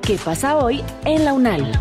¿Qué pasa hoy en la UNAL?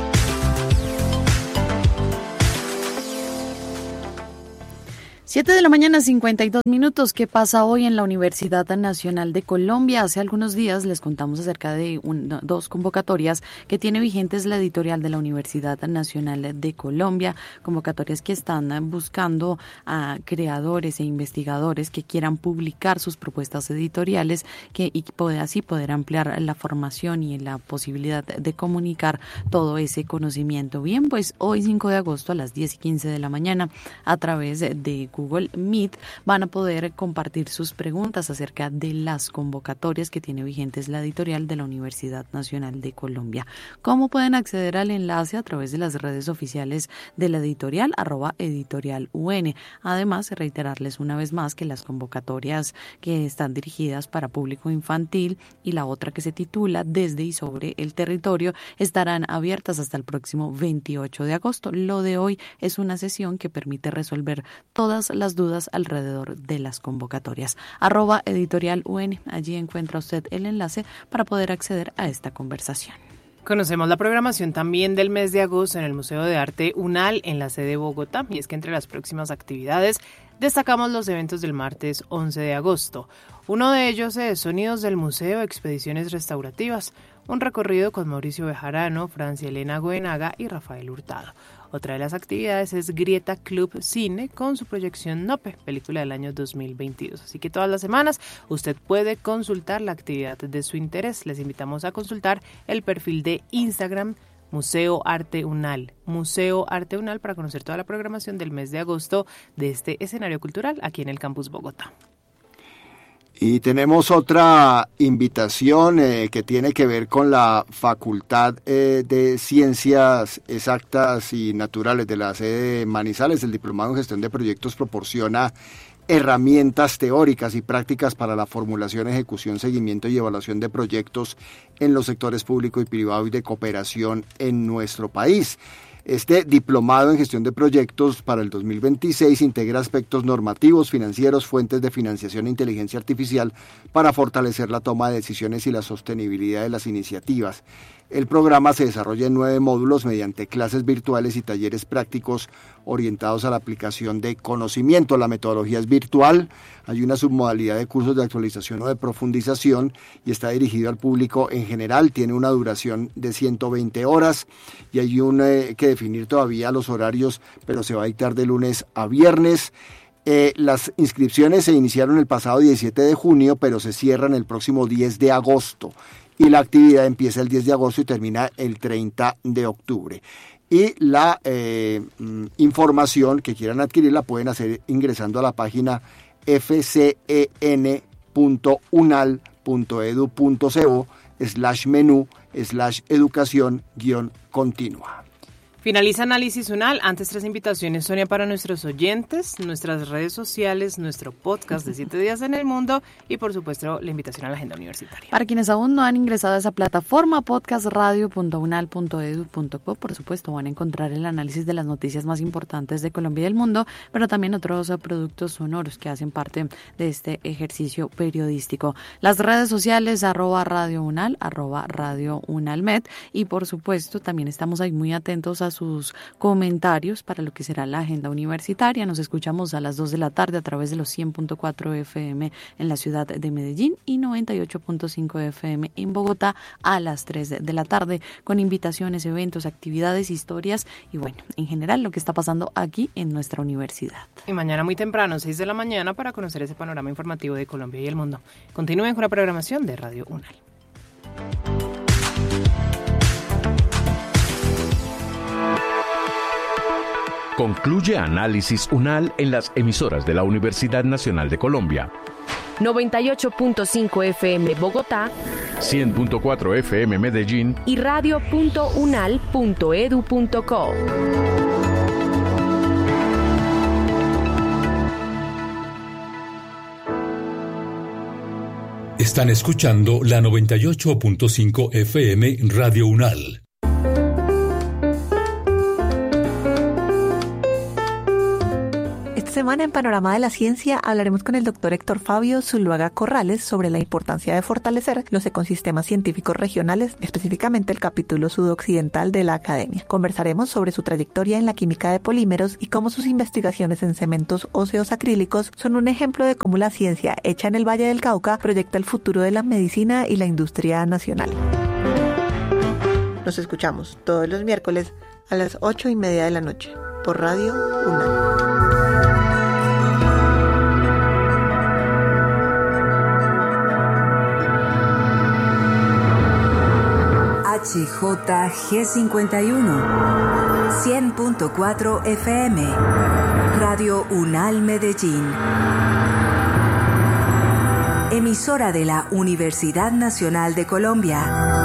Siete de la mañana, 52 minutos. ¿Qué pasa hoy en la Universidad Nacional de Colombia? Hace algunos días les contamos acerca de dos convocatorias que tiene vigentes la editorial de la Universidad Nacional de Colombia, convocatorias que están buscando a creadores e investigadores que quieran publicar sus propuestas editoriales y así poder ampliar la formación y la posibilidad de comunicar todo ese conocimiento. Bien, pues hoy 5 de agosto a las 10:15 de la mañana a través de Google Meet van a poder compartir sus preguntas acerca de las convocatorias que tiene vigentes la editorial de la Universidad Nacional de Colombia. ¿Cómo pueden acceder al enlace? A través de las redes oficiales de la editorial, @editorialun. Además, reiterarles una vez más que las convocatorias que están dirigidas para público infantil y la otra que se titula Desde y sobre el territorio estarán abiertas hasta el próximo 28 de agosto. Lo de hoy es una sesión que permite resolver todas las dudas alrededor de las convocatorias. @editorialun. Allí encuentra usted el enlace para poder acceder a esta conversación. Conocemos la programación también del mes de agosto en el Museo de Arte UNAL en la sede de Bogotá, y es que entre las próximas actividades destacamos los eventos del martes 11 de agosto. Uno de ellos es Sonidos del Museo, Expediciones Restaurativas, un recorrido con Mauricio Bejarano, Francia Elena Goenaga y Rafael Hurtado. Otra de las actividades es Grieta Club Cine con su proyección Nope, película del año 2022. Así que todas las semanas usted puede consultar la actividad de su interés. Les invitamos a consultar el perfil de Instagram Museo Arte UNAL, para conocer toda la programación del mes de agosto de este escenario cultural aquí en el Campus Bogotá. Y tenemos otra invitación que tiene que ver con la Facultad de Ciencias Exactas y Naturales de la sede de Manizales. El Diplomado en Gestión de Proyectos proporciona herramientas teóricas y prácticas para la formulación, ejecución, seguimiento y evaluación de proyectos en los sectores público y privado y de cooperación en nuestro país. Este diplomado en gestión de proyectos para el 2026 integra aspectos normativos, financieros, fuentes de financiación e inteligencia artificial para fortalecer la toma de decisiones y la sostenibilidad de las iniciativas. El programa se desarrolla en 9 módulos mediante clases virtuales y talleres prácticos orientados a la aplicación de conocimiento. La metodología es virtual, hay una submodalidad de cursos de actualización o de profundización y está dirigido al público en general. Tiene una duración de 120 horas y hay que definir todavía los horarios, pero se va a dictar de lunes a viernes. Las inscripciones se iniciaron el pasado 17 de junio, pero se cierran el próximo 10 de agosto. Y la actividad empieza el 10 de agosto y termina el 30 de octubre. Y la información que quieran adquirir la pueden hacer ingresando a la página fcn.unal.edu.co/menú/educación-continua. Finaliza Análisis UNAL. Antes, 3 invitaciones, Sonia, para nuestros oyentes, nuestras redes sociales, nuestro podcast de 7 días en el mundo y, por supuesto, la invitación a la agenda universitaria. Para quienes aún no han ingresado a esa plataforma, podcastradio.unal.edu.co, por supuesto, van a encontrar el análisis de las noticias más importantes de Colombia y del mundo, pero también otros productos sonoros que hacen parte de este ejercicio periodístico. Las redes sociales, @Radio UNAL, @Radio UNALmed, y, por supuesto, también estamos ahí muy atentos a sus comentarios para lo que será la agenda universitaria. Nos escuchamos a las 2 de la tarde a través de los 100.4 FM en la ciudad de Medellín y 98.5 FM en Bogotá a las 3 de la tarde con invitaciones, eventos, actividades, historias y bueno, en general lo que está pasando aquí en nuestra universidad. Y mañana muy temprano, 6 de la mañana, para conocer ese panorama informativo de Colombia y el mundo. Continúen con la programación de Radio UNAL. Concluye Análisis UNAL en las emisoras de la Universidad Nacional de Colombia. 98.5 FM Bogotá, 100.4 FM Medellín y radio.unal.edu.co. Están escuchando la 98.5 FM Radio UNAL. semana en Panorama de la Ciencia hablaremos con el doctor Héctor Fabio Zuluaga Corrales sobre la importancia de fortalecer los ecosistemas científicos regionales, específicamente el capítulo sudoccidental de la academia. Conversaremos sobre su trayectoria en la química de polímeros y cómo sus investigaciones en cementos óseos acrílicos son un ejemplo de cómo la ciencia hecha en el Valle del Cauca proyecta el futuro de la medicina y la industria nacional. Nos escuchamos todos los miércoles a las 8:30 de la noche por Radio UNAL. HJG51 100.4 FM Radio UNAL Medellín. Emisora de la Universidad Nacional de Colombia.